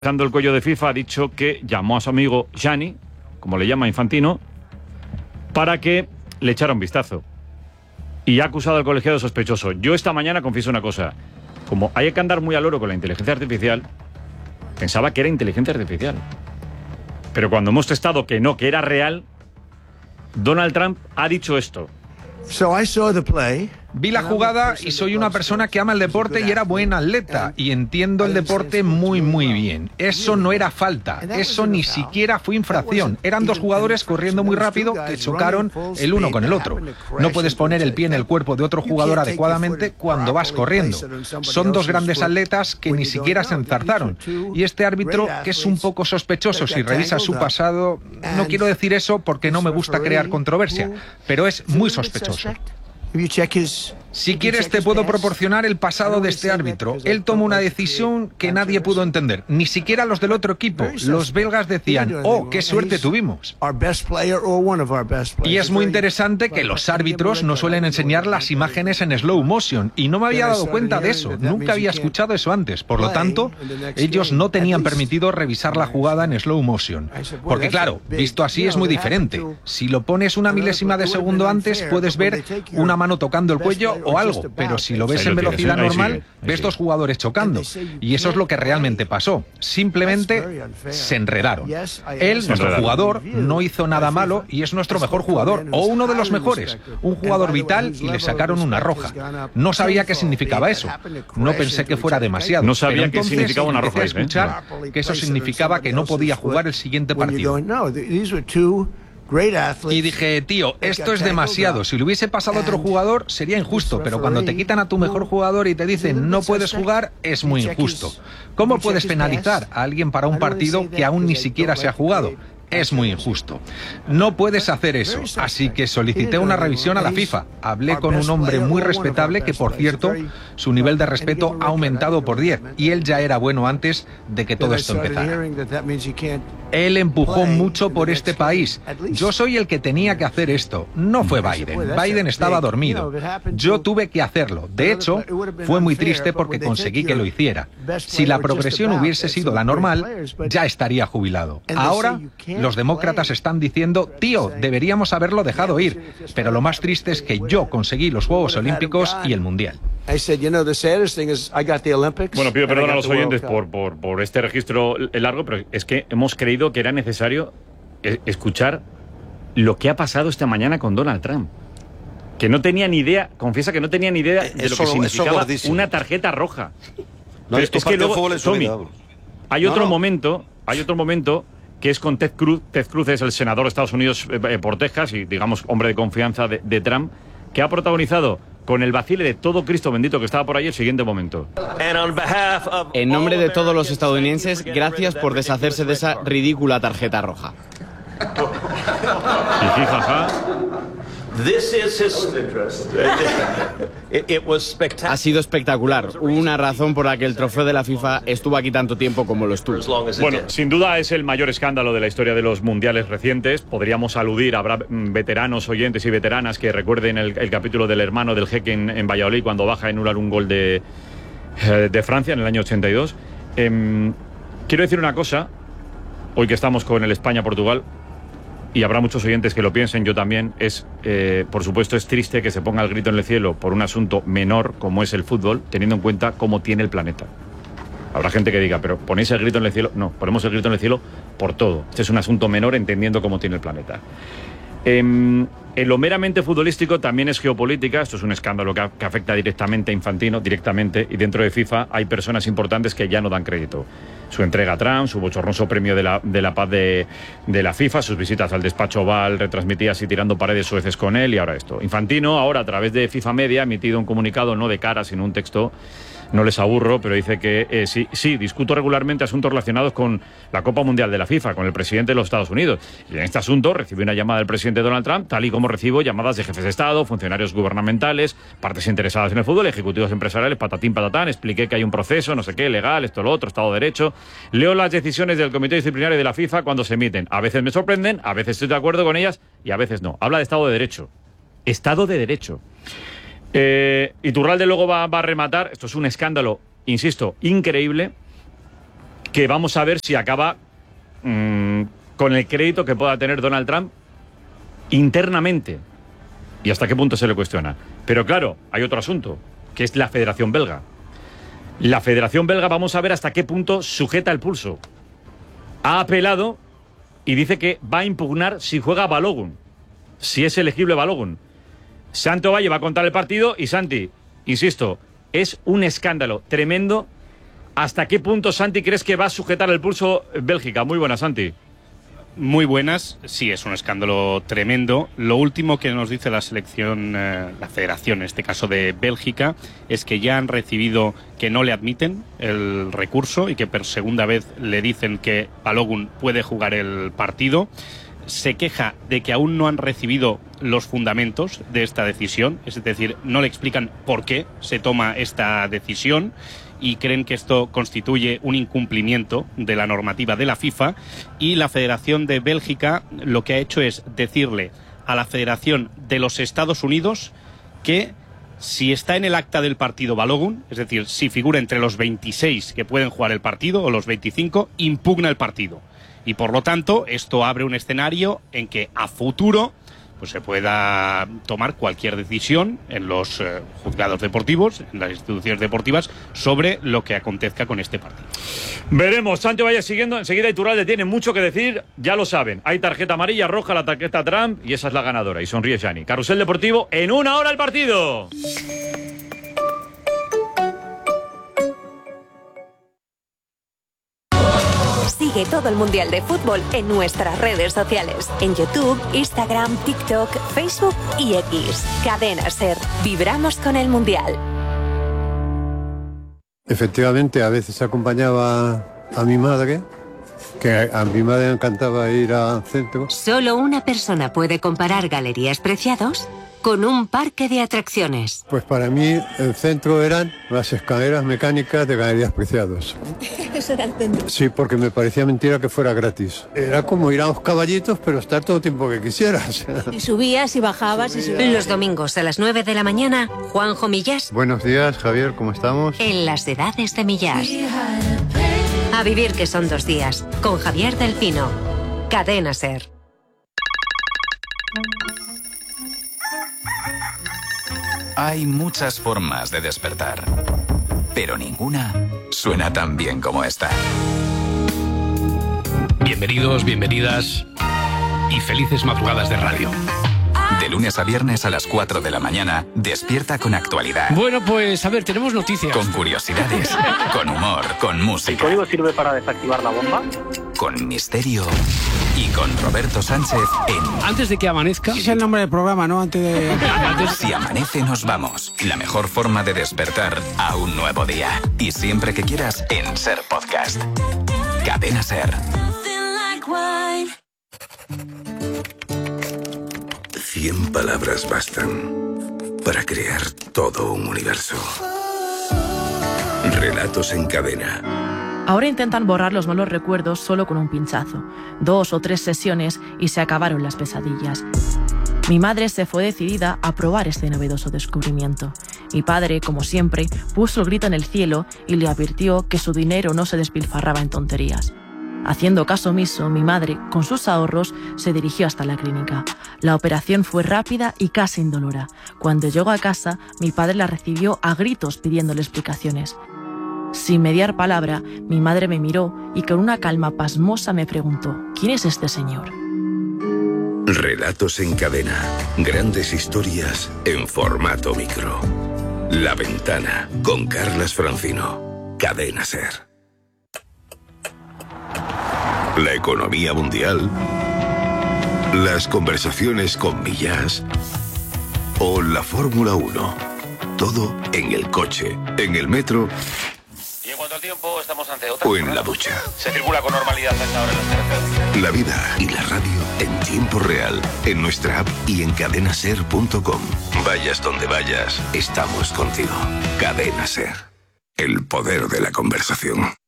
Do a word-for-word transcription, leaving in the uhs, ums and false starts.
Alejandro el Cuello de FIFA ha dicho que llamó a su amigo Gianni, como le llama Infantino, para que le echara un vistazo. Y ha acusado al colegiado de sospechoso. Yo esta mañana confieso una cosa. Como hay que andar muy al loro con la inteligencia artificial, pensaba que era inteligencia artificial. Pero cuando hemos testado que no, que era real, Donald Trump ha dicho esto. So I saw the play. Vi la jugada y soy una persona que ama el deporte y era buen atleta y entiendo el deporte muy muy bien. Eso no era falta, eso ni siquiera fue infracción. Eran dos jugadores corriendo muy rápido que chocaron el uno con el otro. No puedes poner el pie en el cuerpo de otro jugador adecuadamente cuando vas corriendo. Son dos grandes atletas que ni siquiera se enzarzaron. Y este árbitro, que es un poco sospechoso si revisa su pasado, no quiero decir eso porque no me gusta crear controversia, pero es muy sospechoso. Si quieres te puedo proporcionar el pasado de este árbitro. Él tomó una decisión que nadie pudo entender, ni siquiera los del otro equipo. Los belgas decían, oh, qué suerte tuvimos. Y es muy interesante que los árbitros no suelen enseñar las imágenes en slow motion, y no me había dado cuenta de eso, nunca había escuchado eso antes. Por lo tanto, ellos no tenían permitido revisar la jugada en slow motion. Porque claro, visto así es muy diferente. Si lo pones una milésima de segundo antes, puedes ver una mano tocando el cuello o algo, pero si lo ves en velocidad normal, ves dos jugadores chocando. Y eso es lo que realmente pasó. Simplemente se enredaron. Él, nuestro jugador, no hizo nada malo y es nuestro mejor jugador, o uno de los mejores. Un jugador vital y le sacaron una roja. No sabía qué significaba eso. No pensé que fuera demasiado. No sabía qué significaba una roja. Empecé a escuchar que eso significaba que no podía jugar el siguiente partido. Y dije, tío, esto es demasiado. Si le hubiese pasado a otro jugador sería injusto, pero cuando te quitan a tu mejor jugador y te dicen no puedes jugar, es muy injusto. ¿Cómo puedes penalizar a alguien para un partido que aún ni siquiera se ha jugado? Es muy injusto. No puedes hacer eso, así que solicité una revisión a la FIFA. Hablé con un hombre muy respetable que, por cierto, su nivel de respeto ha aumentado por diez, y él ya era bueno antes de que todo esto empezara. Él empujó mucho por este país. Yo soy el que tenía que hacer esto. No fue Biden. Biden estaba dormido. Yo tuve que hacerlo. De hecho, fue muy triste porque conseguí que lo hiciera. Si la progresión hubiese sido la normal, ya estaría jubilado. Ahora, los demócratas están diciendo, tío, deberíamos haberlo dejado ir. Pero lo más triste es que yo conseguí los Juegos Olímpicos y el Mundial. Bueno, pido perdón a los oyentes por, por, por este registro largo, pero es que hemos creído que era necesario escuchar lo que ha pasado esta mañana con Donald Trump. Que no tenía ni idea, confiesa que no tenía ni idea de lo que significaba una tarjeta roja. No, es que luego, Tommy, hay otro no, no. momento, hay otro momento que es con Ted Cruz. Ted Cruz es el senador de Estados Unidos eh, por Texas y, digamos, hombre de confianza de, de Trump, que ha protagonizado con el vacile de todo Cristo bendito que estaba por ahí el siguiente momento. En nombre de todos los estadounidenses, gracias por deshacerse de esa ridícula tarjeta roja. Jiji, jaja. Ha sido espectacular. Una razón por la que el trofeo de la FIFA estuvo aquí tanto tiempo como lo estuvo. Bueno, sin duda es el mayor escándalo de la historia de los mundiales recientes. Podríamos aludir, habrá veteranos, oyentes y veteranas que recuerden el, el capítulo del hermano del jeque en, en Valladolid cuando baja a anular un gol de, de Francia en el año ochenta y dos. Eh, quiero decir una cosa, hoy que estamos con el España-Portugal, y habrá muchos oyentes que lo piensen, yo también, es, eh, por supuesto, es triste que se ponga el grito en el cielo por un asunto menor como es el fútbol, teniendo en cuenta cómo tiene el planeta. Habrá gente que diga, pero ¿ponéis el grito en el cielo? No, ponemos el grito en el cielo por todo. Este es un asunto menor entendiendo cómo tiene el planeta. Eh, en lo meramente futbolístico también es geopolítica. Esto es un escándalo que, que afecta directamente a Infantino, directamente, y dentro de FIFA hay personas importantes que ya no dan crédito. Su entrega a Trump, su bochornoso premio de la, de la paz de, de la FIFA, sus visitas al despacho Oval retransmitidas y tirando paredes sueces con él, y ahora esto. Infantino, ahora a través de FIFA Media, ha emitido un comunicado no de cara, sino un texto. No les aburro, pero dice que eh, sí, sí, discuto regularmente asuntos relacionados con la Copa Mundial de la FIFA, con el presidente de los Estados Unidos. Y en este asunto recibí una llamada del presidente Donald Trump, tal y como recibo llamadas de jefes de Estado, funcionarios gubernamentales, partes interesadas en el fútbol, ejecutivos empresariales, patatín, patatán. Expliqué que hay un proceso, no sé qué, legal, esto, lo otro, Estado de Derecho. Leo las decisiones del Comité Disciplinario de la FIFA cuando se emiten. A veces me sorprenden, a veces estoy de acuerdo con ellas y a veces no. Habla de Estado de Derecho. Estado de Derecho. Eh, Iturralde luego va, va a rematar. Esto es un escándalo, insisto, increíble. que vamos a ver si acaba mmm, con el crédito que pueda tener Donald Trump internamente y hasta qué punto se le cuestiona. Pero claro, hay otro asunto, que es la Federación Belga. La Federación Belga, vamos a ver hasta qué punto sujeta el pulso. Ha apelado y dice que va a impugnar si juega Balogun, si es elegible Balogun. Santi Ovalle va a contar el partido y Santi, insisto, es un escándalo tremendo. ¿Hasta qué punto, Santi, crees que va a sujetar el pulso Bélgica? Muy buenas, Santi. Muy buenas, sí, es un escándalo tremendo. Lo último que nos dice la selección, eh, la federación, en este caso de Bélgica, es que ya han recibido que no le admiten el recurso y que por segunda vez le dicen que Balogun puede jugar el partido. Se queja de que aún no han recibido los fundamentos de esta decisión, es decir, no le explican por qué se toma esta decisión y creen que esto constituye un incumplimiento de la normativa de la FIFA, y la Federación de Bélgica lo que ha hecho es decirle a la Federación de los Estados Unidos que si está en el acta del partido Balogun, es decir, si figura entre los veintiséis que pueden jugar el partido o los veinticinco, impugna el partido. Y por lo tanto, esto abre un escenario en que a futuro pues se pueda tomar cualquier decisión en los eh, juzgados deportivos, en las instituciones deportivas, sobre lo que acontezca con este partido. Veremos. Santi vaya siguiendo. Enseguida Iturralde tiene mucho que decir, ya lo saben. Hay tarjeta amarilla, roja, la tarjeta Trump, y esa es la ganadora. Y sonríe Gianni. Carrusel Deportivo, en una hora el partido. Sigue todo el Mundial de Fútbol en nuestras redes sociales. En YouTube, Instagram, TikTok, Facebook y X. Cadena SER. Vibramos con el Mundial. Efectivamente, a veces acompañaba a mi madre, que a mi madre le encantaba ir al centro. Solo una persona puede comparar Galerías Preciados con un parque de atracciones. Pues para mí el centro eran las escaleras mecánicas de Galerías Preciados. Eso era el centro. Sí, porque me parecía mentira que fuera gratis. Era como ir a los caballitos, pero estar todo el tiempo que quisieras. Y subías y bajabas y subías. Los domingos a las nueve de la mañana, Juanjo Millás. Buenos días, Javier, ¿cómo estamos? En las edades de Millás. A vivir que son dos días, con Javier del Pino. Cadena SER. Hay muchas formas de despertar, pero ninguna suena tan bien como esta. Bienvenidos, bienvenidas y felices madrugadas de radio. De lunes a viernes a las cuatro de la mañana, despierta con actualidad. Bueno, pues a ver, tenemos noticias. Con curiosidades, con humor, con música. ¿El código sirve para desactivar la bomba? Con misterio y con Roberto Sánchez en... Antes de que amanezca... Es el nombre del programa, ¿no? Antes de... Antes... Si amanece nos vamos. La mejor forma de despertar a un nuevo día. Y siempre que quieras en SER Podcast. Cadena SER. Cien palabras bastan para crear todo un universo. Relatos en cadena. Ahora intentan borrar los malos recuerdos solo con un pinchazo. Dos o tres sesiones y se acabaron las pesadillas. Mi madre se fue decidida a probar este novedoso descubrimiento. Mi padre, como siempre, puso el grito en el cielo y le advirtió que su dinero no se despilfarraba en tonterías. Haciendo caso omiso, mi madre, con sus ahorros, se dirigió hasta la clínica. La operación fue rápida y casi indolora. Cuando llegó a casa, mi padre la recibió a gritos pidiéndole explicaciones. Sin mediar palabra, mi madre me miró y con una calma pasmosa me preguntó: ¿quién es este señor? Relatos en cadena. Grandes historias en formato micro. La Ventana, con Carlas Francino. Cadena SER. La economía mundial, las conversaciones con Millás o la Fórmula uno. Todo en el coche, en el metro y en cuanto al tiempo estamos ante otra o en la ducha. Se circula con normalidad a esta hora en las carreteras. La vida y la radio en tiempo real, en nuestra app y en cadena ser punto com. Vayas donde vayas, estamos contigo. Cadena SER. El poder de la conversación.